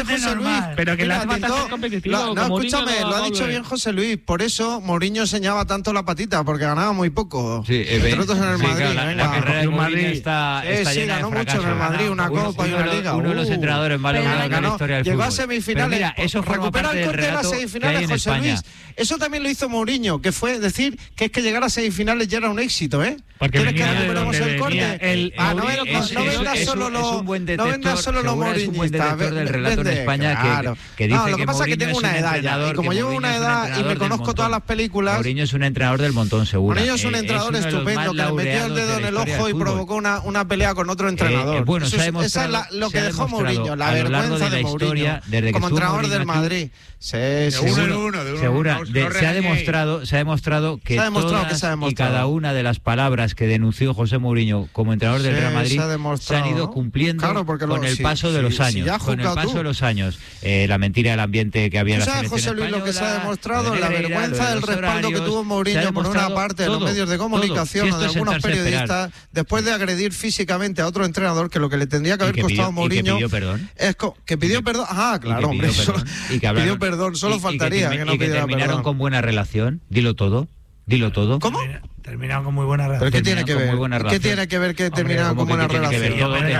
José Luis. Pero que las patas es competitivo. No, escúchame, lo ha dicho bien José Luis. Por eso Mourinho enseñaba tanto la patita, porque ganaba muy poco. Sí, entre otros en el Madrid. Claro, la carrera de Mourinho está llena de ganó mucho fracasos. en el Madrid, una copa y una liga. Uno de los entrenadores más laureados de la historia del fútbol. Llegó a semifinales. Pero mira, eso forma parte del relato que hay en España. Eso también lo hizo Mourinho, que fue decir que es que llegar a semifinales ya era un éxito, ¿eh? Porque ¿Quieres que venía de recuperemos donde el corte? venía No vendas solo los mourinhistas. Es un buen detector del relato en España que dice lo que pasa es que tengo una edad ya, y como llevo una edad y me conozco todas las películas... Mourinho es un entrenador del montón, seguro. Mourinho es un entrenador estupendo, que le metió el dedo en el ojo y provocó una pelea con otro entrenador. Bueno, esa es lo que dejó Mourinho, la vergüenza de Mourinho como entrenador del Madrid. Seguro. Se ha demostrado que todas y cada una de las palabras que denunció José Mourinho como entrenador del Real Madrid se han ido cumpliendo con el paso de los años. Con el paso de los años. La mentira del ambiente que había en la selección José Luis, española, lo que se ha demostrado, la Negreira, vergüenza del respaldo que tuvo Mourinho por una parte de los medios de comunicación o de algunos periodistas, después de agredir físicamente a otro entrenador, que lo que le tendría que haber costado a Mourinho es que pidió perdón. Ah, claro, hombre, pidió perdón, solo faltaría que no pidiera perdón. Terminaron con buena relación, dilo todo. ¿Cómo? Terminaron con muy buena relación. ¿Pero qué tiene que ver? ¿Qué tiene que ver que terminaron con buena relación?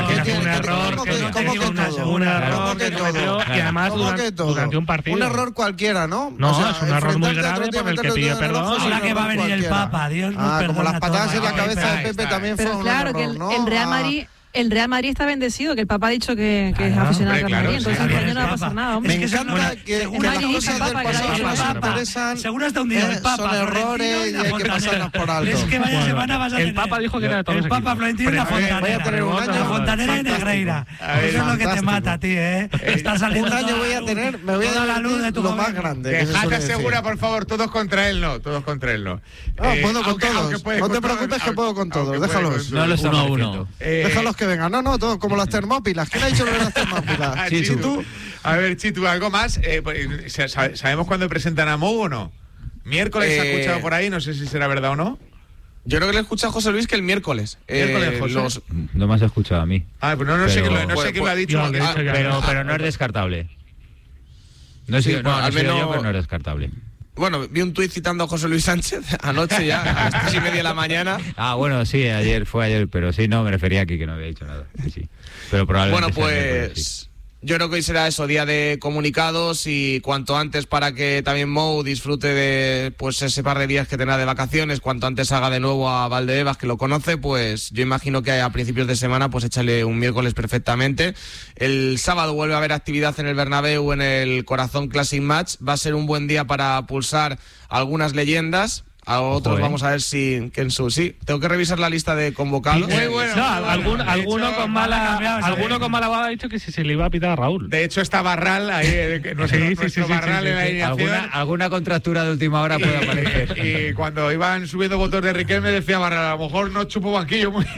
Un error que cometió, y además durante un partido. Un error cualquiera, ¿no? No, es un error muy grave por el que pidió perdón. Ahora que va a venir el Papa, Dios nos perdona. Como las patadas en la cabeza de Pepe también fue un error, ¿no? Pero claro, que el Real Madrid... El Real Madrid está bendecido, que el Papa ha dicho que es aficionado al Real Madrid, entonces este año no va a pasar nada, hombre. Me encanta que las cosas del pasado que nos interesan seguro está un día el Papa, son errores y hay que pasarnos por alto. Es que vaya semana vas a tener. El Papa dijo que era de todos los equipos. El Papa Florentino y la Fontanera. Voy a tener un año Fontanera y Negreira. Eso es lo que te mata a ti, ¿eh? Está saliendo un año voy a tener, me voy a dar la luz de lo más grande. Dejad asegura, por favor, todos contra él no. Puedo con todos. No te preocupes que puedo con todos, déjalos. No los uno a uno. Déjalos que vengan. No, todos como las termópilas. ¿Quién ha dicho lo de las termópilas? Chitu. A ver, Chitu, ¿algo más? ¿Sabemos cuándo presentan a Mou o no? ¿Miércoles se ha escuchado por ahí? No sé si será verdad o no. Yo creo que le escucha a José Luis que el miércoles. José. No me has escuchado a mí. Pues no sé quién lo ha dicho. Pero no es descartable. No he sido yo, pero no es descartable. Bueno, vi un tuit citando a José Luis Sánchez anoche ya, a las 3:30 de la mañana. Bueno, sí, fue ayer, pero sí, no, me refería aquí que no había dicho nada. Sí. Pero probablemente bueno, pues yo creo que hoy será eso, día de comunicados y cuanto antes para que también Mou disfrute de pues ese par de días que tendrá de vacaciones, cuanto antes haga de nuevo a Valdebebas, que lo conoce, pues yo imagino que a principios de semana pues échale un miércoles perfectamente. El sábado vuelve a haber actividad en el Bernabéu, en el Corazón Classic Match. Va a ser un buen día para pulsar algunas leyendas. A otros vamos a ver si sí, tengo que revisar la lista de convocados. Muy bueno. No, alguno con mala baba ha dicho que si se le iba a pitar a Raúl. De hecho está Barral ahí, nuestro Barral en la alineación. Alguna contractura de última hora puede aparecer. Y cuando iban subiendo votos de Riquelme decía Barral, a lo mejor no chupo banquillo muy.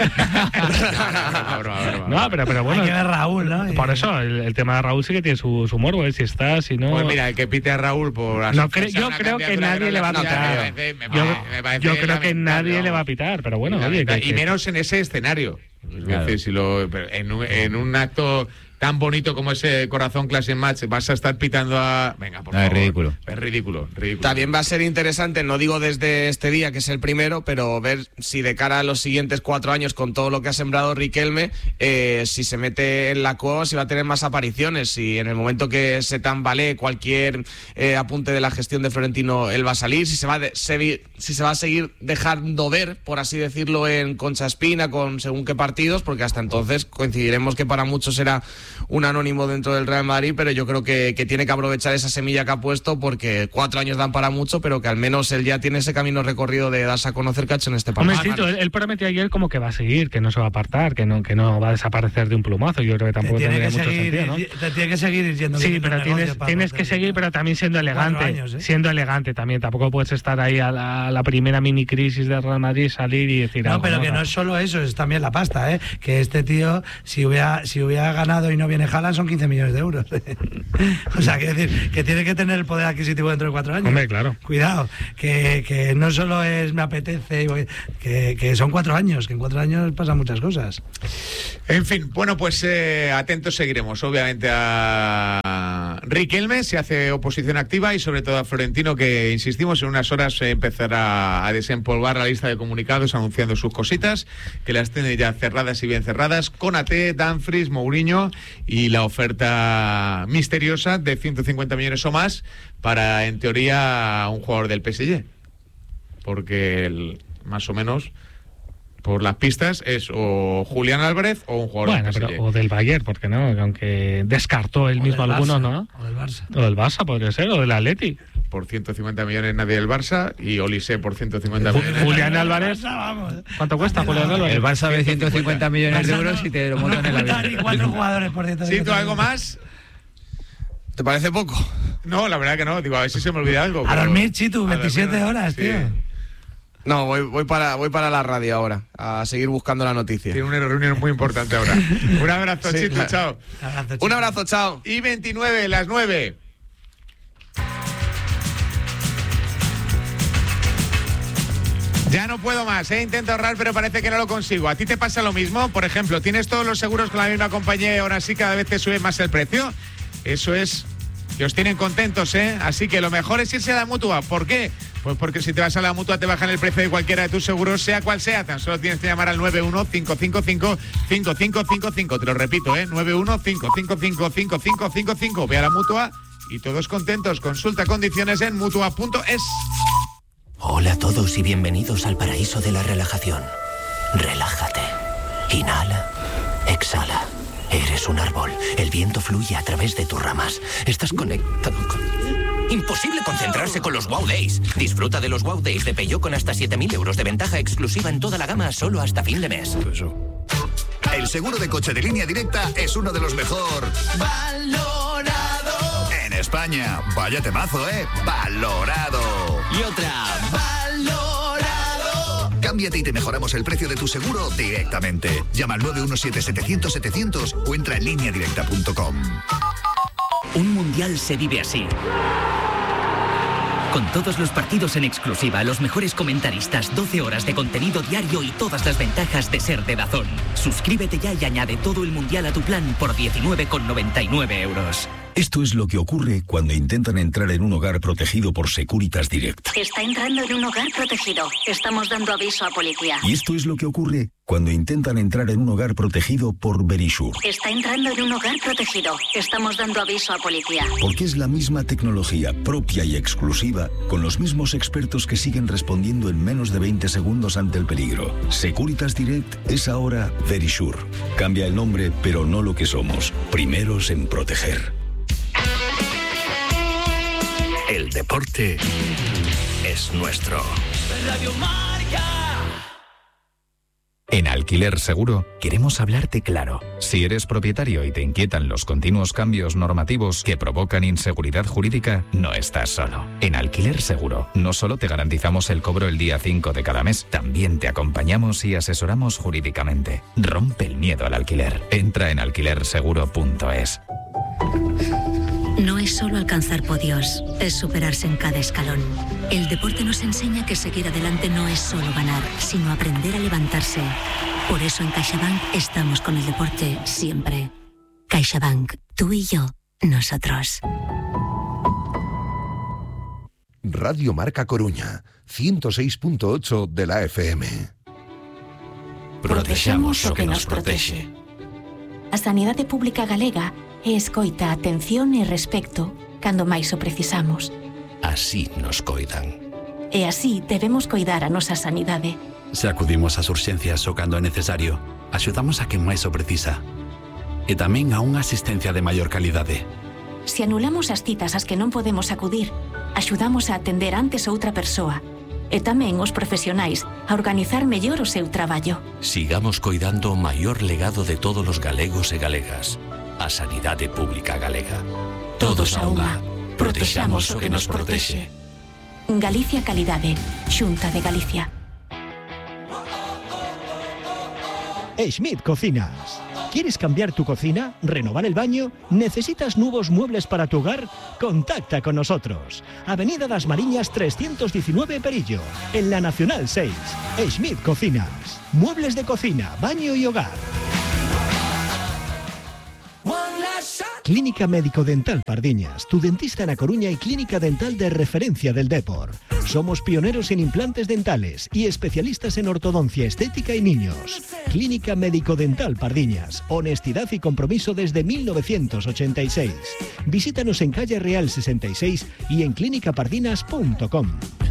No, pero bueno. Hay que ver Raúl, ¿no? Por eso el tema de Raúl sí que tiene su morbo, si está, si no. Pues mira, el que pite a Raúl por yo creo que nadie le va a pitar. Yo creo que nadie le va a pitar, pero bueno, y menos en ese escenario. Claro. Es decir, en un acto tan bonito como ese Corazón Classic Match vas a estar pitando a... Venga, por favor. Es ridículo. También va a ser interesante, no digo desde este día, que es el primero, pero ver si de cara a los siguientes 4 años, con todo lo que ha sembrado Riquelme, si se mete en la cueva, si va a tener más apariciones, si en el momento que se tambalee cualquier apunte de la gestión de Florentino, él va a salir, si se va a seguir dejando ver, por así decirlo, en Concha Espina, con según qué partidos, porque hasta entonces coincidiremos que para muchos será un anónimo dentro del Real Madrid, pero yo creo que tiene que aprovechar esa semilla que ha puesto, porque 4 años dan para mucho, pero que al menos él ya tiene ese camino recorrido de darse a conocer, cacho, en este partido. Él prometió ayer como que va a seguir, que no se va a apartar, que no va a desaparecer de un plumazo. Yo creo que tampoco tendría mucho sentido, ¿no? Te tiene que seguir diciendo. Sí, pero tienes que seguir, pero también siendo elegante. Años, siendo elegante también. Tampoco puedes estar ahí a la primera mini crisis del Real Madrid, salir y decir algo. No, pero que no es solo eso, es también la pasta, ¿eh? Que este tío, si hubiera ganado y no viene Haaland, son 15 millones de euros. O sea, quiere decir que tiene que tener el poder adquisitivo dentro de 4 años. Hombre, claro. Cuidado, que no solo es me apetece, que son 4 años, que en 4 años pasan muchas cosas. En fin, bueno, pues atentos seguiremos, obviamente, a Riquelme se hace oposición activa y sobre todo a Florentino, que insistimos, en unas horas empezará a desempolvar la lista de comunicados anunciando sus cositas, que las tiene ya cerradas y bien cerradas. Konaté, Dumfries, Mourinho y la oferta misteriosa de 150 millones o más para, en teoría, un jugador del PSG. Porque más o menos, por las pistas, es o Julián Álvarez o un jugador del PSG. Pero, o del Bayern, porque no, aunque descartó él mismo algunos, ¿no? O del Barça. O del Barça podría ser, o del Atleti. Por 150 millones nadie del Barça y Olise por 150 millones. Julián Álvarez, ¿cuánto cuesta Julián Álvarez? El Barça ve 150 millones de euros y te lo montan en la vida. 4 jugadores por 150. ¿Sí, tú algo más? ¿Te parece poco? No, la verdad que no. Digo, a ver si se me olvida algo. A dormir, Chitu, 27 horas, tío. No, voy para la radio ahora, a seguir buscando la noticia. Tiene una reunión muy importante ahora. Un abrazo, sí, Chitu, chao. Un abrazo, chao. Y 29, las 9. Ya no puedo más, intento ahorrar, pero parece que no lo consigo. ¿A ti te pasa lo mismo? Por ejemplo, ¿tienes todos los seguros con la misma compañía y ahora sí cada vez te sube más el precio? Eso es que os tienen contentos, Así que lo mejor es irse a la Mutua. ¿Por qué? Pues porque si te vas a la Mutua te bajan el precio de cualquiera de tus seguros, sea cual sea. Tan solo tienes que llamar al 915555555. Te lo repito, 915555555. Ve a la Mutua y todos contentos. Consulta condiciones en Mutua.es. Hola a todos y bienvenidos al paraíso de la relajación. Relájate. Inhala. Exhala. Eres un árbol. El viento fluye a través de tus ramas. Estás conectado con... Imposible concentrarse con los Wow Days. Disfruta de los Wow Days de Peugeot con hasta 7.000 euros de ventaja exclusiva en toda la gama solo hasta fin de mes. El seguro de coche de Línea Directa es uno de los mejor valorado en España. Vaya temazo, valorado. Y otra, valorado. Cámbiate y te mejoramos el precio de tu seguro directamente. Llama al 917-700-700 o entra en lineadirecta.com. Un mundial se vive así. Con todos los partidos en exclusiva, los mejores comentaristas, 12 horas de contenido diario y todas las ventajas de ser de DAZN. Suscríbete ya y añade todo el mundial a tu plan por 19,99 euros. Esto es lo que ocurre cuando intentan entrar en un hogar protegido por Securitas Direct. Está entrando en un hogar protegido. Estamos dando aviso a policía. Y esto es lo que ocurre cuando intentan entrar en un hogar protegido por Verisure. Está entrando en un hogar protegido. Estamos dando aviso a policía. Porque es la misma tecnología propia y exclusiva, con los mismos expertos que siguen respondiendo en menos de 20 segundos ante el peligro. Securitas Direct es ahora Verisure. Cambia el nombre, pero no lo que somos. Primeros en proteger. El deporte es nuestro. Radio Marca. En Alquiler Seguro queremos hablarte claro. Si eres propietario y te inquietan los continuos cambios normativos que provocan inseguridad jurídica, no estás solo. En Alquiler Seguro no solo te garantizamos el cobro el día 5 de cada mes, también te acompañamos y asesoramos jurídicamente. Rompe el miedo al alquiler. Entra en alquilerseguro.es. No es solo alcanzar podios, es superarse en cada escalón. El deporte nos enseña que seguir adelante no es solo ganar, sino aprender a levantarse. Por eso en CaixaBank estamos con el deporte siempre. CaixaBank, tú y yo, nosotros. Radio Marca Coruña, 106.8 de la FM. Protexamos o que nos protexe. A Sanidade Pública Galega e escoita, atención e respecto cando máis o precisamos. Así nos coidan. E así debemos coidar a nosa sanidade. Se acudimos ás urxencias o cando é necesario, axudamos a quen máis o precisa. E tamén a unha asistencia de maior calidade. Se anulamos as citas ás que non podemos acudir, axudamos a atender antes outra persoa. E tamén os profesionais a organizar mellor o seu traballo. Sigamos coidando o maior legado de todos os galegos e galegas. A Sanidade Pública Galega. Todos a unha. Protexamos o que nos protexe. Galicia Calidade. Xunta de Galicia. Schmidt Cocinas. ¿Quieres cambiar tu cocina? ¿Renovar el baño? ¿Necesitas nuevos muebles para tu hogar? Contacta con nosotros. Avenida Das Mariñas 319 Perillo, en la Nacional 6. Schmidt Cocinas. Muebles de cocina, baño y hogar. Clínica Médico Dental Pardiñas, tu dentista en A Coruña y clínica dental de referencia del Depor. Somos pioneros en implantes dentales y especialistas en ortodoncia estética y niños. Clínica Médico Dental Pardiñas, honestidad y compromiso desde 1986. Visítanos en calle Real 66 y en clinicapardinas.com.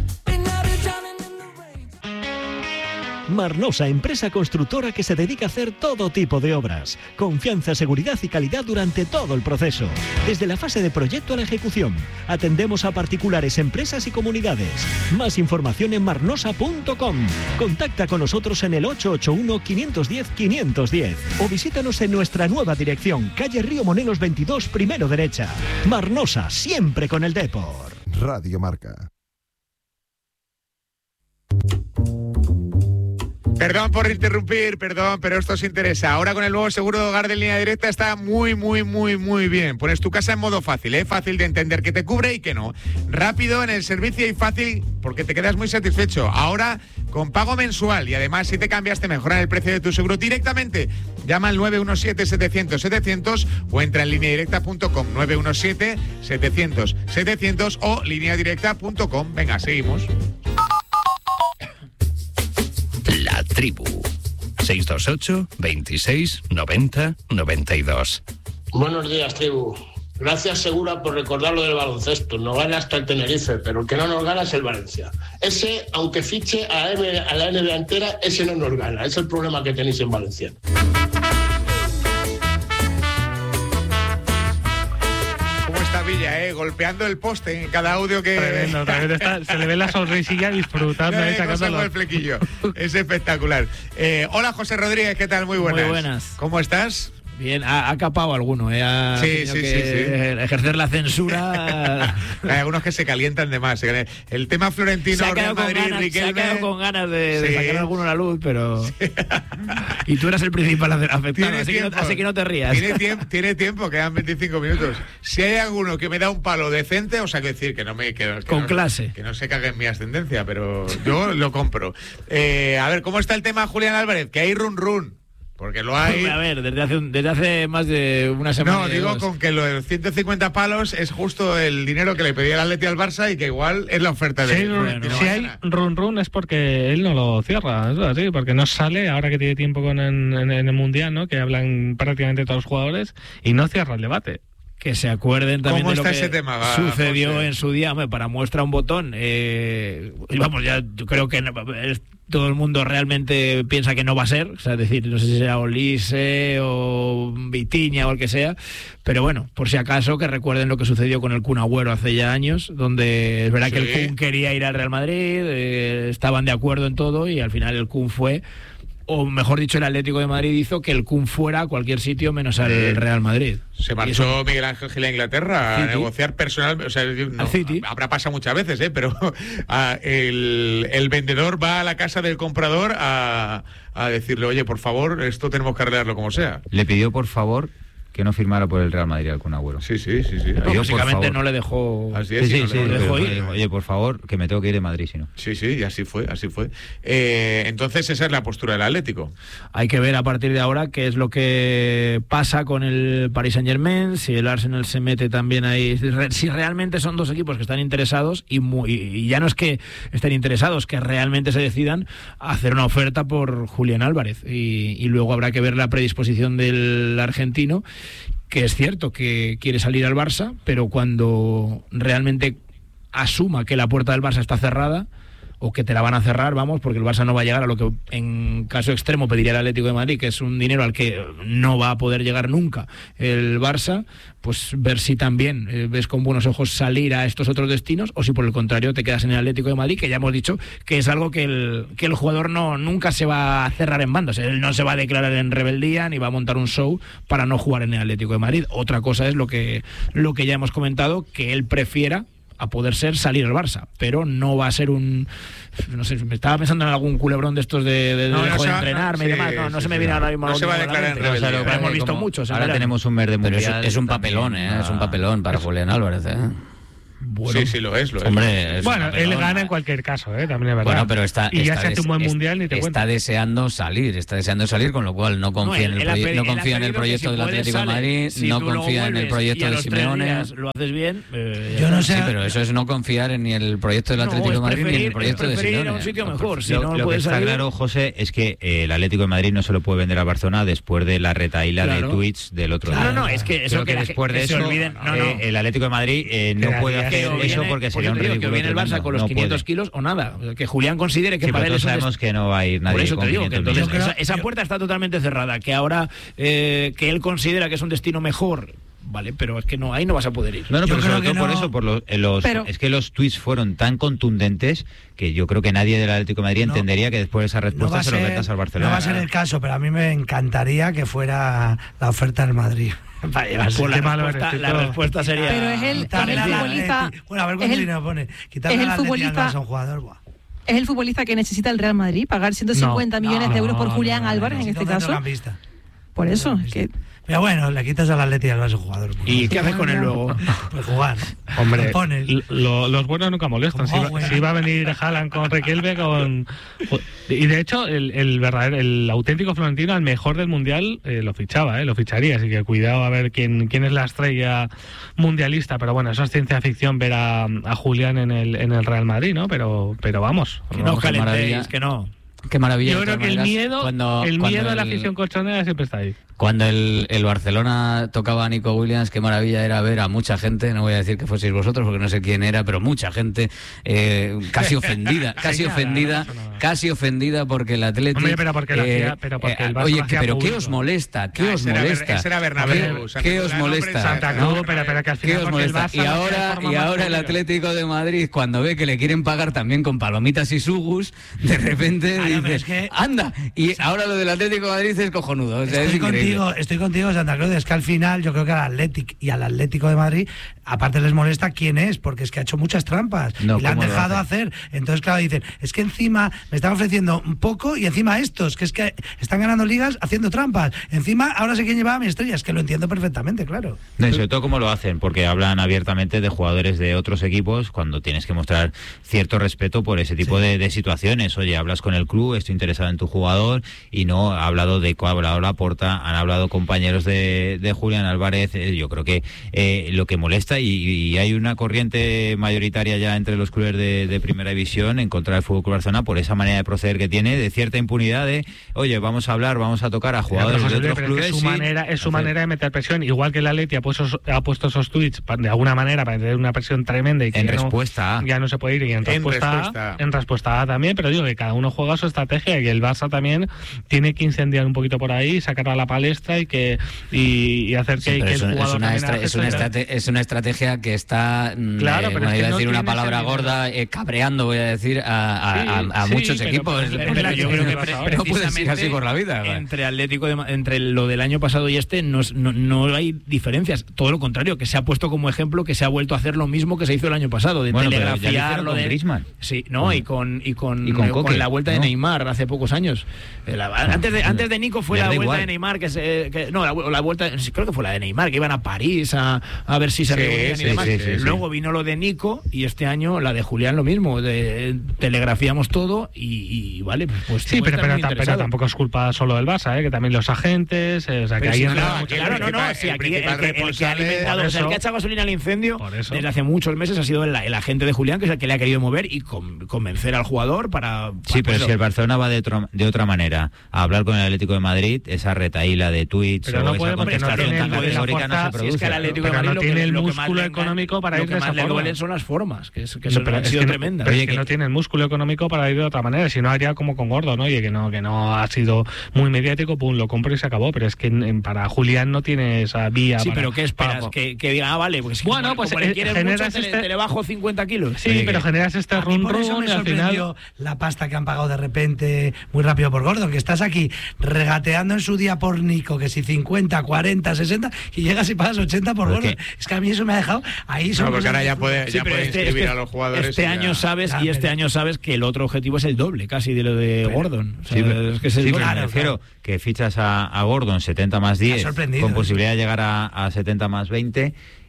Marnosa, empresa constructora que se dedica a hacer todo tipo de obras. Confianza, seguridad y calidad durante todo el proceso. Desde la fase de proyecto a la ejecución. Atendemos a particulares, empresas y comunidades. Más información en marnosa.com. Contacta con nosotros en el 881-510-510 o visítanos en nuestra nueva dirección, calle Río Monelos 22, primero derecha. Marnosa, siempre con el Depor. Radio Marca. Perdón por interrumpir, pero esto os interesa. Ahora con el nuevo seguro de hogar de Línea Directa está muy bien. Pones tu casa en modo fácil, fácil de entender qué te cubre y qué no. Rápido en el servicio y fácil porque te quedas muy satisfecho. Ahora con pago mensual y además si te cambias te mejoran el precio de tu seguro directamente. Llama al 917-700-700 o entra en lineadirecta.com, 917-700-700 o lineadirecta.com. Venga, seguimos. La Tribu. 628 26 90 92. Buenos días, Tribu. Gracias, Segura, por recordar lo del baloncesto. Nos gana hasta el Tenerife, pero el que no nos gana es el Valencia. Ese, aunque fiche a la NBA entera, ese no nos gana. Es el problema que tenéis en Valencia. Villa, golpeando el poste en cada audio que... Tremendo, se le ve la sonrisilla disfrutando. El flequillo. Es espectacular. Hola, José Rodríguez, ¿qué tal? Muy buenas. Muy buenas. ¿Cómo estás? Bien, ha capado alguno, ha tenido que ejercer la censura. Hay algunos que se calientan de más. El tema florentino, Real Madrid, Riquelme... Se ha quedado con ganas de sacar alguno a la luz, pero... Sí. Y tú eras el principal afectado, así que no te rías. Tiene tiempo, quedan 25 minutos. Si hay alguno que me da un palo decente, o sea, que decir que no me... clase. Que no se cague en mi ascendencia, pero yo lo compro. A ver, ¿cómo está el tema, Julián Álvarez? Que hay run. Porque lo hay... A ver, desde hace más de una semana. No, digo con que lo de los 150 palos es justo el dinero que le pedía el Atleti al Barça y que igual es la oferta de... Sí, si hay run es porque él no lo cierra, es así, porque no sale ahora que tiene tiempo en el Mundial, ¿no? Que hablan prácticamente todos los jugadores y no cierra el debate. Que se acuerden también de lo que ese tema, sucedió en su día. Para muestra un botón. Yo creo que todo el mundo realmente piensa que no va a ser. O sea, es decir, no sé si sea Olise o Vitiña o el que sea. Pero bueno, por si acaso, que recuerden lo que sucedió con el Kun Agüero hace ya años, donde es verdad que el Kun quería ir al Real Madrid, estaban de acuerdo en todo y al final el Kun fue... O mejor dicho, el Atlético de Madrid hizo que el Kun fuera a cualquier sitio menos al Real Madrid. Se marchó Miguel Ángel Gil a Inglaterra a negociar personal, o sea, no, habrá pasado muchas veces, pero el vendedor va a la casa del comprador a decirle, oye, por favor, esto tenemos que arreglarlo como sea. Le pidió por favor que no firmara por el Real Madrid al Kun Agüero. Sí. No, básicamente no le dejó... Así es, le dejó ir. Oye, por favor, que me tengo que ir de Madrid, si no. Sí, y así fue. Entonces esa es la postura del Atlético. Hay que ver a partir de ahora qué es lo que pasa con el Paris Saint-Germain, si el Arsenal se mete también ahí, si realmente son dos equipos que están interesados y ya no es que estén interesados, que realmente se decidan a hacer una oferta por Julián Álvarez y luego habrá que ver la predisposición del argentino, que es cierto que quiere salir al Barça, pero cuando realmente asuma que la puerta del Barça está cerrada, o que te la van a cerrar, porque el Barça no va a llegar a lo que en caso extremo pediría el Atlético de Madrid, que es un dinero al que no va a poder llegar nunca el Barça, pues ver si también ves con buenos ojos salir a estos otros destinos, o si por el contrario te quedas en el Atlético de Madrid, que ya hemos dicho que es algo que el jugador nunca se va a cerrar en banda. O sea, él no se va a declarar en rebeldía ni va a montar un show para no jugar en el Atlético de Madrid. Otra cosa es lo que ya hemos comentado, que él prefiera a poder ser salir al Barça, pero no va a ser un... No sé, me estaba pensando en algún culebrón de estos de dejo de entrenarme y demás. No se me viene ahora mismo. No se va a declarar en rebeldía. Lo hemos visto muchos. Ahora tenemos un mes de mundial. Es un papelón, es un papelón para Julián Álvarez. Bueno, sí, lo es. Hombre, bueno, él gana en cualquier caso, también es verdad. Bueno, pero ya se hace un buen mundial ni te cuento. Está deseando salir, con lo cual no confía en el proyecto del Atlético de Madrid, no confía en el proyecto de Simeone. Lo haces bien. Yo no sé. Sí, pero eso es no confiar ni en el proyecto del Atlético de Madrid ni en el proyecto de Simeone. Ir a un sitio mejor. Lo que está claro, José, es que el Atlético de Madrid no se lo puede vender a Barcelona después de la retahíla de tweets del otro día. No, es que eso que después de eso el Atlético de Madrid no puede hacer eso porque sería un ridículo. Que viene el Barça con los 500 kilos o nada. Que Julián considere que para él eso sabemos que no va a ir nadie. Por eso te digo que entonces esa puerta está totalmente cerrada. Que ahora que él considera que es un destino mejor. Vale, pero es que ahí no vas a poder ir. No, pero sobre todo por eso, es que los tuits fueron tan contundentes que yo creo que nadie del Atlético de Madrid entendería que después de esa respuesta se lo metas al Barcelona. No va a ser el caso, pero a mí me encantaría que fuera la oferta del Madrid. La respuesta sería... Pero es el futbolista... Bueno, a ver cuánto dinero pone. Quitarle la futbolista a un jugador, buah. ¿Es el futbolista que necesita el Real Madrid? ¿Pagar 150 millones de euros por Julián Álvarez en este caso? Por eso, es que... Pero bueno, le quitas al Atleti y al Barça jugador. ¿Y qué haces con él luego? Pues jugar. Hombre, los buenos nunca molestan. Si va a venir Haaland con Riquelme, y de hecho, el auténtico Florentino, al mejor del Mundial, lo ficharía. Así que cuidado a ver quién es la estrella mundialista. Pero bueno, eso es ciencia ficción ver a Julián en el Real Madrid, ¿no? Pero vamos. Que no os calentéis, que no. Qué maravilla. Yo creo que el miedo de la afición colchonera siempre está ahí. Cuando el Barcelona tocaba a Nico Williams, qué maravilla era ver a mucha gente, no voy a decir que fueseis vosotros porque no sé quién era, pero mucha gente casi ofendida, casi ofendida porque el Atlético... Hombre, pero porque el Barça oye, pero ¿qué os molesta? ¿Qué os molesta? Ese era Bernabéu. ¿Qué os molesta? Santa Cruz, pero que al final... ¿Qué os molesta? Y ahora el Atlético de Madrid, cuando ve que le quieren pagar también con palomitas y sugus, de repente dices, anda, y ahora lo del Atlético de Madrid es cojonudo. O sea, estoy contigo, Santa Cruz. Es que al final yo creo que al Atlético y al Atlético de Madrid, aparte les molesta quién es, porque es que ha hecho muchas trampas y le han dejado hacer. Entonces, claro, dicen, es que encima me están ofreciendo un poco y encima estos, que es que están ganando ligas haciendo trampas. Encima, ahora sé quién llevaba a mi estrella. Es que lo entiendo perfectamente, claro. No, sobre todo cómo lo hacen, porque hablan abiertamente de jugadores de otros equipos cuando tienes que mostrar cierto respeto por ese tipo de situaciones. Oye, hablas con el club, estoy interesado en tu jugador, y no ha hablado de ha hablado Laporta, han hablado compañeros de Julián Álvarez. Yo creo que lo que molesta, y hay una corriente mayoritaria ya entre los clubes de primera división en contra del Fútbol Club Barcelona por esa manera de proceder que tiene, de cierta impunidad de, oye, vamos a hablar, vamos a tocar a jugadores de otros clubes. Es su manera de meter presión, igual que el Atleti ha puesto esos tweets de alguna manera para tener una presión tremenda y que en respuesta ya no se puede ir, y en respuesta A también, pero digo que cada uno juega su estrategia, y el Barça también tiene que incendiar un poquito por ahí, sacar a la palestra y hacer que el jugador es una estrategia que está, claro, pero voy a decir una palabra gorda, cabreando, voy a decir, a muchos equipos. Pero yo creo que no puedes ir así por la vida. Entre lo del año pasado y no hay diferencias, todo lo contrario, que se ha puesto como ejemplo que se ha vuelto a hacer lo mismo que se hizo el año pasado, de telegrafiar lo de Griezmann. Sí, no, y con la vuelta de Neymar hace pocos años. Antes de Nico fue la vuelta de Neymar la vuelta, creo que fue la de Neymar, que iban a París a ver si se reunían y demás. Luego vino lo de Nico, y este año la de Julián lo mismo, telegrafiamos todo y vale, pues sí, pero tampoco es culpa solo del Barça, que también los agentes, o sea, que ahí aquí el que ha alimentado, o sea, el que ha echado gasolina al incendio desde hace muchos meses ha sido el agente de Julián, que es el que le ha querido mover y convencer al jugador para pero si el Barcelona va de otra manera a hablar con el Atlético de Madrid, esa retaíla de tweets pero o esa contestación tan categórica no se produce. Si es que el Atlético de Madrid no tiene el músculo económico para ir de esa forma. Lo que más le duelen son las formas, que han sido tremendas. Pero es que no tiene el músculo económico para ir de otra manera, si no haría como con Gordo, ¿no? Y que no ha sido muy mediático, pum, lo compro y se acabó. Pero es que para Julián no tiene esa vía. Sí, pero ¿qué esperas? Que diga, vale, pues bueno, pues generas mucho, te le bajo 50 kilos. Sí, pero generas este run y al final la pasta que han pagado de repente muy rápido por Gordo, que estás aquí regateando en su día por Nico, que si 50, 40, 60, y llegas y pagas 80 por Gordo. Es que a mí eso me ha dejado ahí. No, porque ahora ya puede inscribir a los jugadores. Este año sabes que el otro objetivo es el doble casi de lo de Gordon. O sea, es que me refiero que fichas a Gordon 70 más 10 con posibilidad de llegar a 70 más 20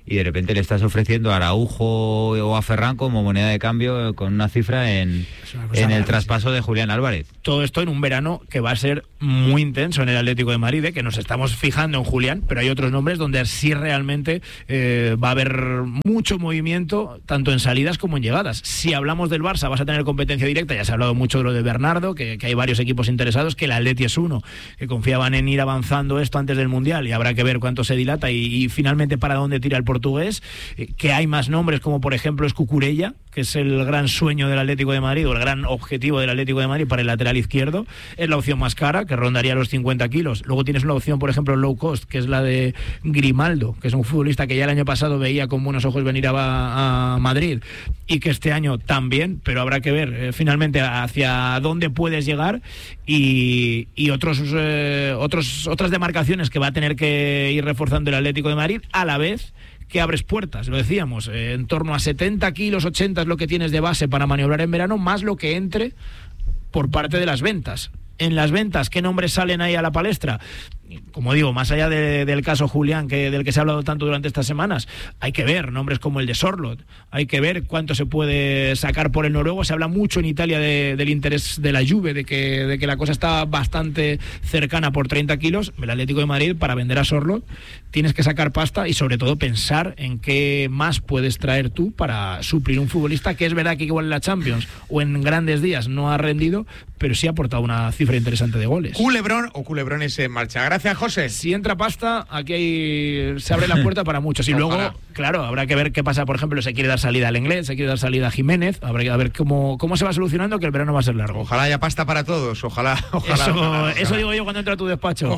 y de repente le estás ofreciendo a Araujo o a Ferran como moneda de cambio con una cifra en el traspaso de Julián Álvarez. Todo esto en un verano que va a ser muy intenso en el Atlético de Madrid, que nos estamos fijando en Julián, pero hay otros nombres donde sí realmente va a haber mucho movimiento, tanto en salidas como en llegadas. Si hablamos del Barça, vas a tener competencia directa, ya se ha hablado mucho de lo de Bernardo, que hay varios equipos interesados, que el Atleti es uno, que confiaban en ir avanzando esto antes del Mundial, y habrá que ver cuánto se dilata y finalmente para dónde tira el portugués, que hay más nombres como por ejemplo es Cucurella, que es el gran sueño del Atlético de Madrid o el gran objetivo del Atlético de Madrid para el lateral izquierdo. Es la opción más cara, que rondaría los 50 kilos. Luego tienes una opción, por ejemplo, low cost, que es la de Grimaldo, que es un futbolista que ya el año pasado veía con buenos ojos venir a Madrid y que este año también, pero habrá que ver finalmente hacia dónde puedes llegar y otras demarcaciones que va a tener que ir reforzando el Atlético de Madrid, a la vez que abres puertas, lo decíamos, en torno a 70 kilos, 80 es lo que tienes de base para maniobrar en verano, más lo que entre por parte de las ventas. En las ventas, ¿qué nombres salen ahí a la palestra? Como digo, más allá del caso Julián, del que se ha hablado tanto durante estas semanas, hay que ver nombres como el de Sorloth, hay que ver cuánto se puede sacar por el noruego. Se habla mucho en Italia del interés de la Juve, de que la cosa está bastante cercana por 30 kilos. El Atlético de Madrid, para vender a Sorloth, tienes que sacar pasta y sobre todo pensar en qué más puedes traer tú para suplir un futbolista que es verdad que igual en la Champions o en grandes días no ha rendido, pero sí ha aportado una cifra interesante de goles. Culebrones en marcha. Gracias, José. Si entra pasta, aquí se abre la puerta para muchos. Y luego, claro, habrá que ver qué pasa. Por ejemplo, se quiere dar salida al Inglés, se quiere dar salida a Jiménez. Habrá que ver cómo se va solucionando, que el verano va a ser largo. Ojalá haya pasta para todos. Ojalá. Eso digo yo cuando entro a tu despacho.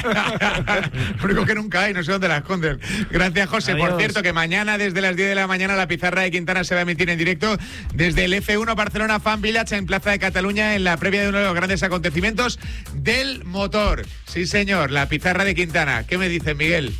Lo único que nunca hay, no sé dónde la esconden. Gracias, José. Adiós. Por cierto, que mañana desde las 10 de la mañana la pizarra de Quintana se va a emitir en directo desde el F1 Barcelona Fan Village en Plaza de Cataluña, en la previa de uno de los grandes acontecimientos del motor. Sí, señor, la pizarra de Quintana. ¿Qué me dice Miguel?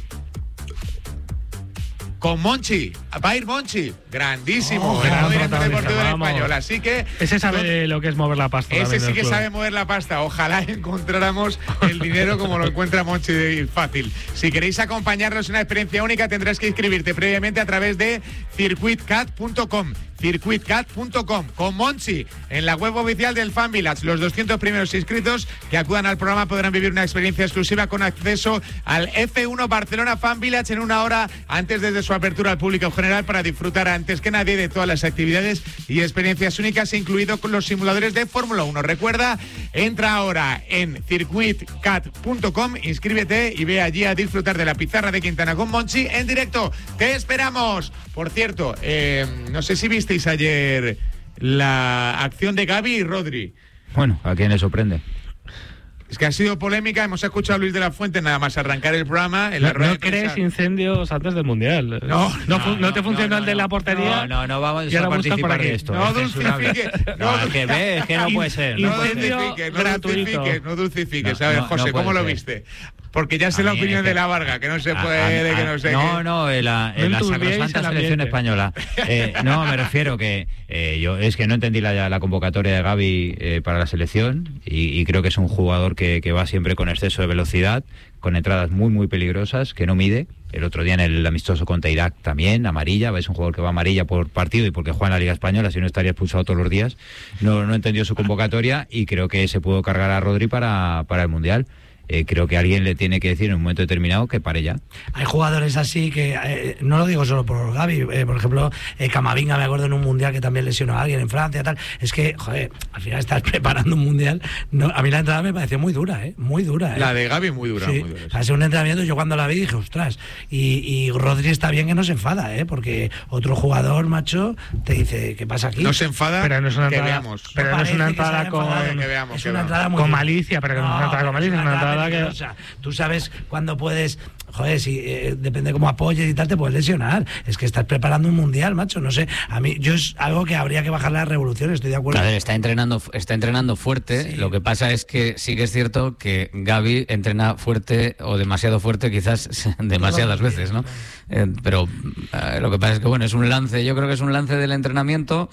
Con Monchi, va a ir Monchi, grandísimo, el director deportivo del Español, así que... Ese sabe lo que es mover la pasta. Ese sí que sabe mover la pasta, ojalá encontráramos el dinero como lo encuentra Monchi fácil. Si queréis acompañarnos en una experiencia única tendrás que inscribirte previamente a través de circuitcat.com. circuitcat.com con Monchi en la web oficial del Fan Village. Los 200 primeros inscritos que acudan al programa podrán vivir una experiencia exclusiva con acceso al F1 Barcelona Fan Village en una hora antes desde su apertura al público general para disfrutar antes que nadie de todas las actividades y experiencias únicas, incluido con los simuladores de Fórmula 1. Recuerda, entra ahora en circuitcat.com, inscríbete y ve allí a disfrutar de la pizarra de Quintana con Monchi en directo. ¡Te esperamos! Por cierto, no sé si visteis ayer la acción de Gavi y Rodri. Bueno, ¿a quién le sorprende? Es que ha sido polémica, hemos escuchado a Luis de la Fuente nada más arrancar el programa. ¿No crees incendios antes del Mundial? ¿No te funcionó el de la portería? No vamos a participar de esto. No dulcifique. Es que no puede ser. No dulcifiques. A ver, José, ¿cómo lo viste? Porque ya sé la opinión de la Varga, que no se puede, que no sé qué. La sacrosanta selección española. No, me refiero que yo es que no entendí la convocatoria de Gavi para la selección y creo que es un jugador que va siempre con exceso de velocidad, con entradas muy, muy peligrosas, que no mide. El otro día en el amistoso contra Irak también, amarilla. Es un jugador que va amarilla por partido y porque juega en la Liga Española, si no estaría expulsado todos los días. No entendió su convocatoria y creo que se pudo cargar a Rodri para el Mundial. Creo que alguien le tiene que decir en un momento determinado que pare ya. Hay jugadores así que, no lo digo solo por Gavi, por ejemplo, Camavinga, me acuerdo en un mundial que también lesionó a alguien en Francia, tal. Es que, joder, al final estás preparando un mundial. A mí la entrada me pareció muy dura, muy dura. La de Gavi muy dura, sí, muy dura. Hace un entrenamiento, yo cuando la vi dije, ostras, y Rodri está bien que no se enfada, porque otro jugador, macho, te dice, ¿qué pasa aquí? No se enfada, pero no es una que entrada, veamos. Pero no es una entrada con malicia, pero que no es una entrada con malicia, es una entrada que... O sea, tú sabes cuándo puedes, joder, si depende cómo apoyes y tal, te puedes lesionar. Es que estás preparando un mundial, macho, no sé. A mí, es algo que habría que bajar la revolución, estoy de acuerdo. A ver, está entrenando fuerte. Sí. Lo que pasa es que sí que es cierto que Gavi entrena fuerte o demasiado fuerte, quizás demasiadas veces, ¿no? Pero lo que pasa es que, bueno, es un lance, yo creo que es un lance del entrenamiento.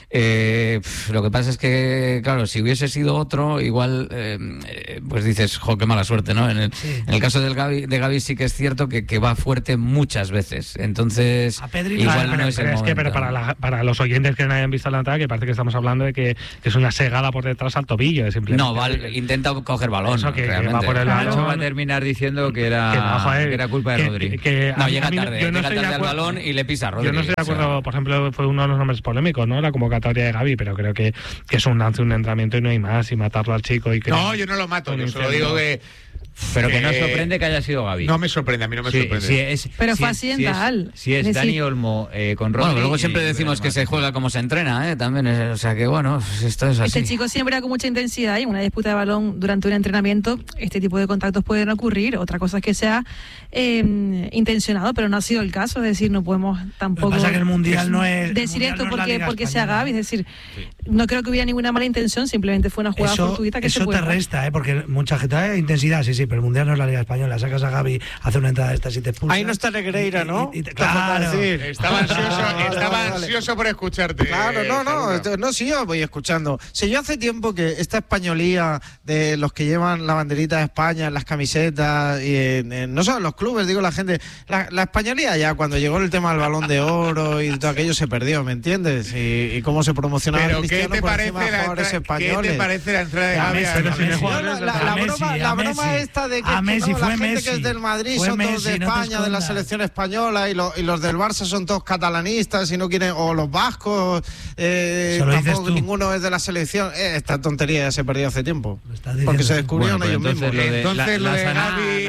Lo que pasa es que, claro, si hubiese sido otro, igual, pues dices, jo, qué mala suerte, ¿no? En el caso de Gavi sí que es cierto que va fuerte muchas veces. Entonces, igual no es el momento. Pero para los oyentes que no hayan visto la entrada, que parece que estamos hablando de que es una segada por detrás al tobillo. No, intenta coger balón. Eso que realmente. Va por el balón. Va a terminar diciendo que era culpa de Rodri. Llega tarde al balón y le pisa a Rodri. Yo no estoy de acuerdo, por ejemplo, fue uno de los nombres polémicos, ¿no? La convocatoria de Gavi, pero creo que es un entrenamiento y no hay más, y matarlo al chico. No, yo no lo mato, yo solo digo que... Pero que no sorprende que haya sido Gavi. No me sorprende, a mí no me sorprende. Pero fue accidental. Si es Dani Olmo con Rodri... Bueno, luego siempre decimos que se juega como se entrena, también, o sea que bueno, esto es así. Este chico siempre con mucha intensidad y en una disputa de balón durante un entrenamiento, este tipo de contactos pueden ocurrir. Otra cosa es que sea intencionado, pero no ha sido el caso, es decir, no podemos tampoco... Lo que pasa es que el Mundial no es... Decir esto porque sea Gavi, es decir, no creo que hubiera ninguna mala intención, simplemente fue una jugada fortuita que eso te resta, porque mucha gente intensidad, sí, pero el Mundial no es la Liga Española. Sacas a Gavi, hace una entrada de estas y te expulsa. Ahí no está Negreira, ¿no? Claro. Estaba ansioso por escucharte. Claro, no, sí, yo voy escuchando. Si yo hace tiempo que esta españolía de los que llevan la banderita de España en las camisetas y no solo en los clubes, digo la gente, la españolía ya cuando llegó el tema del Balón de Oro y todo aquello se perdió, ¿me entiendes? Y cómo se promocionaba el Cristiano por encima de jugadores españoles. ¿Qué te parece la entrada de Gavi? La broma esta de que Messi, la gente Messi. que es del Madrid son todos de España, de la selección española, y los del Barça son todos catalanistas y no quieren, o los vascos, tampoco ninguno es de la selección. Esta tontería ya se perdió hace tiempo, porque se descubrieron ellos mismos. Entonces lo de Gavi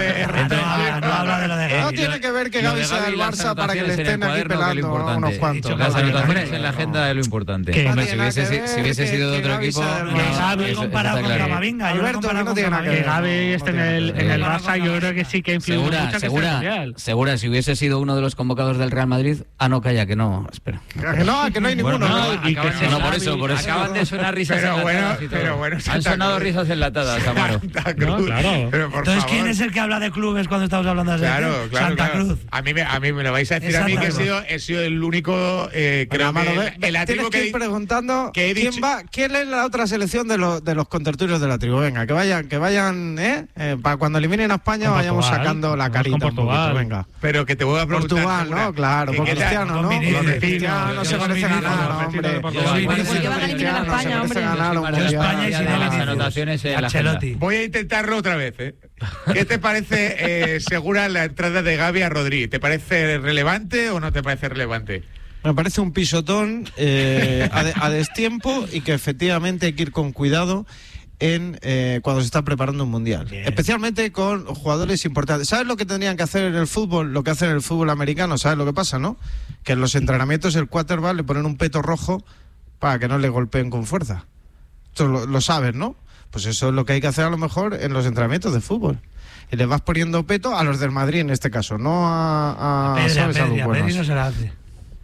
no habla de lo de Gavi. No tiene que ver que Gavi sea del Barça para que le estén aquí pelando a unos cuantos. Las anotaciones en la agenda es lo importante. Si hubiese sido de otro equipo... Gavi comparado con Camavinga. Alberto, no tiene nada que ver. Gavi esté en el Barça, yo creo que sí que influye mucho. Segura, si hubiese sido uno de los convocados del Real Madrid, no, calla, que no, espera. Que no hay ninguno. No, por eso. Acaban de sonar risas enlatadas. Pero bueno, han sonado risas enlatadas, Amaro. Claro. Entonces, ¿quién es el que habla de clubes cuando estamos hablando de Claro. Santa Cruz. A mí me lo vais a decir a mí que he sido el único, creo que el tribu que preguntando quién es la otra selección de los contertulios de la tribu. Venga, que vayan, para cuando eliminen a España vayamos sacando la carita un poquito, venga. Pero que te voy a preguntar. Portugal, ¿no? Claro, por Cristiano, ¿no? Los de Cristiano no se parecen a nada, hombre. ¿Por qué van a eliminar a España, hombre? España y sin las anotaciones en la agenda. Voy a intentarlo otra vez, ¿Qué te parece, Segura, la entrada de Gavi a Rodri? ¿Te parece relevante o no te parece relevante? Me parece un pisotón a destiempo y que efectivamente hay que ir con cuidado cuando se está preparando un mundial. Bien. Especialmente con jugadores importantes. ¿Sabes lo que tendrían que hacer en el fútbol? Lo que hacen en el fútbol americano, ¿sabes lo que pasa, no? Que en los entrenamientos el quarterback le ponen un peto rojo para que no le golpeen con fuerza. Esto lo sabes, ¿no? Pues eso es lo que hay que hacer a lo mejor en los entrenamientos de fútbol. Y les vas poniendo peto a los del Madrid en este caso, no a Pedri no se la hace.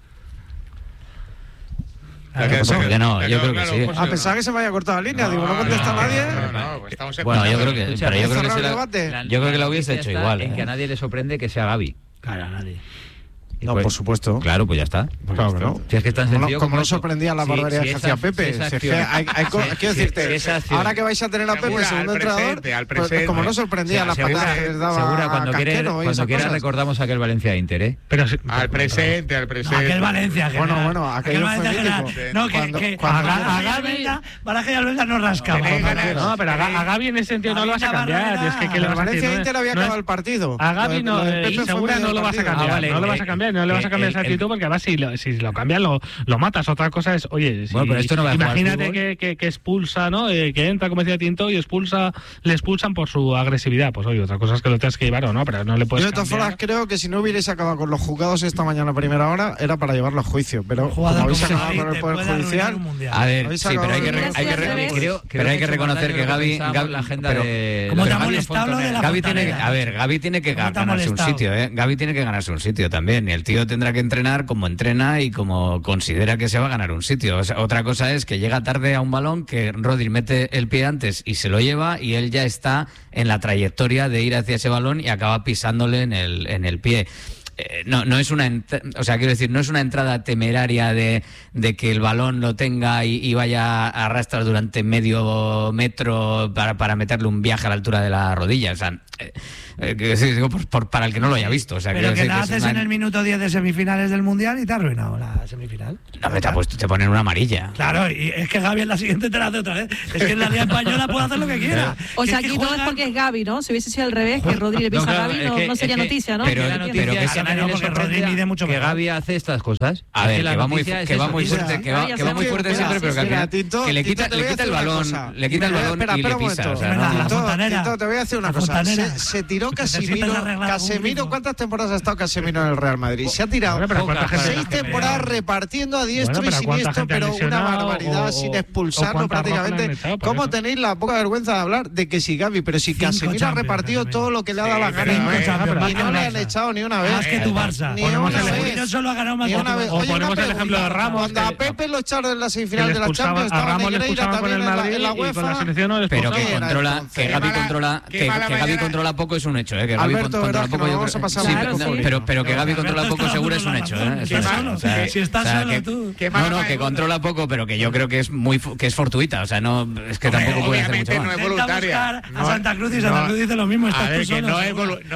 Yo creo que sí. A pesar que se me haya cortado la línea, no contesta nadie. Bueno, yo creo que lo hubiese hecho igual. En que a nadie le sorprende que sea Gavi. Claro, a nadie. No, pues, por supuesto. Claro, pues ya está. Claro que no. Si es que es tan sencillo como no sorprendía la barbaridad que hacía Pepe. Quiero decirte, ahora que vais a tener a Pepe segundo entrenador, pues, como no sorprendía la patada que les daba Segura, cuando quiera recordamos aquel Valencia Inter, ¿eh? Pero al presente. Aquel Valencia. Bueno, aquel Valencia. No, que a Gavi Baraja y Albelda no rascaba. No, pero a Gavi en ese sentido no lo vas a cambiar. Es que el Valencia Inter había acabado el partido. A Gavi no, Segura no lo vas a cambiar. No lo vas a cambiar. No le vas a cambiar esa actitud porque además si lo cambian lo matas. Otra cosa es, oye, pero esto no va a imagínate que expulsa, ¿no? Que entra, como decía Tinto, y le expulsan por su agresividad. Pues oye, otra cosa es que lo tengas que llevar o no, pero no le puedes. Yo de todas formas creo que si no hubierais acabado con los juzgados esta mañana a primera hora era para llevarlo a juicio, pero como habéis acabado con el Poder Judicial, a ver, sí, pero hay que reconocer que Gavi la agenda de ¿cómo te ha molestado lo de la Gavi tiene que ganarse un sitio, Gavi tiene que ganarse un sitio también, y el tío tendrá que entrenar como entrena y como considera que se va a ganar un sitio. O sea, otra cosa es que llega tarde a un balón, que Rodri mete el pie antes y se lo lleva, y él ya está en la trayectoria de ir hacia ese balón y acaba pisándole en el pie. no es una, o sea, quiero decir, no es una entrada temeraria de que el balón lo tenga y vaya a arrastrar durante medio metro para meterle un viaje a la altura de la rodilla. O sea, digo, para el que no lo haya visto. O sea, pero que la haces en el minuto 10 de semifinales del Mundial y te ha arruinado la semifinal. No, te ponen una amarilla. Claro, y es que Gavi en la siguiente te la hace otra vez. Es que en la Liga Española puede hacer lo que quiera. O sea, aquí todo es porque es Gavi, ¿no? Si hubiese sido al revés, que Rodri le pisa a Gavi, no sería noticia, ¿no? Pero que Rodri mide mucho que Gavi hace estas cosas. A ver, que va muy fuerte, que va muy fuerte siempre, pero que al final que le quita el balón y le pisa. Te voy a decir una cosa. Se tiró Casemiro. ¿Cuántas temporadas ha estado Casemiro en el Real Madrid? Se ha tirado 6 temporadas repartiendo a diestro y siniestro, pero una barbaridad, sin expulsarlo prácticamente. ¿Cómo tenéis la poca vergüenza de hablar de que si Gavi, pero si Casemiro ha repartido todo lo que le ha dado la gana y no le han echado ni una vez? Más que tu Barça. Ni una vez. Casemiro solo ha ganado más que tu Barça. O ponemos el ejemplo de Ramos. Cuando a Pepe lo echaron en la semifinal de la Champions, estaba Negreira también en la UEFA. Pero que Gavi controla poco es un hecho, que Gavi controla poco, pero que Gavi controla poco seguro es un hecho, Si estás solo tú. Que controla poco, pero que yo creo que es fortuita, o sea, no es que tampoco puede hacer mucho más. No es voluntaria. A Santa Cruz y Santa Cruz dice lo mismo, estás tú solo. No es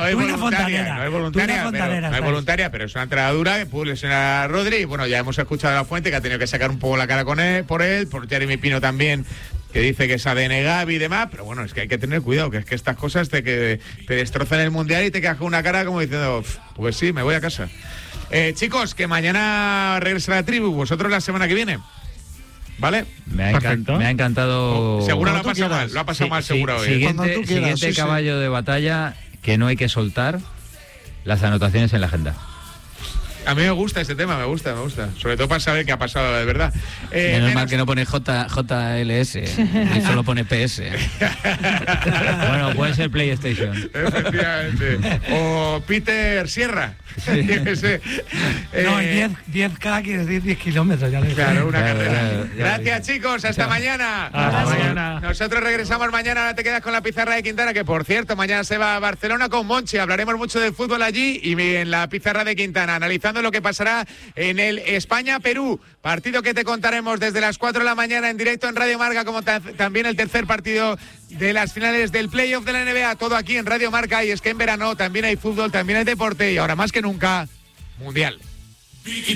voluntaria, pero es una entradura que pudo lesionar a Rodri. Y bueno, ya hemos escuchado a La Fuente que ha tenido que sacar un poco la cara por Jeremy Pino también, que dice que es ADN Gavi y demás, pero bueno, es que hay que tener cuidado, que es que estas cosas te destrozan el Mundial y te quedas con una cara como diciendo, pues sí, me voy a casa. Chicos, que mañana regresa la tribu, vosotros la semana que viene, ¿vale? Me ha encantado. Seguro lo ha pasado mal seguro hoy. Siguiente caballo de batalla, que no hay que soltar las anotaciones en la agenda. A mí me gusta este tema, me gusta. Sobre todo para saber qué ha pasado de verdad. Menos mal que no pone JLS, y solo pone PS. Bueno, puede ser PlayStation. Efectivamente. O Peter Sierra. Sí. No, 10K quiere decir 10 kilómetros. Claro, una carrera. Gracias, chicos. Hasta mañana. Hasta mañana. Nosotros regresamos mañana. Ahora te quedas con la pizarra de Quintana, que por cierto, mañana se va a Barcelona con Monchi. Hablaremos mucho del fútbol allí y en la pizarra de Quintana, analizando lo que pasará en el España-Perú, partido que te contaremos desde las 4 de la mañana en directo en Radio Marca, como también el tercer partido de las finales del playoff de la NBA, todo aquí en Radio Marca. Y es que en verano también hay fútbol, también hay deporte y ahora más que nunca, Mundial.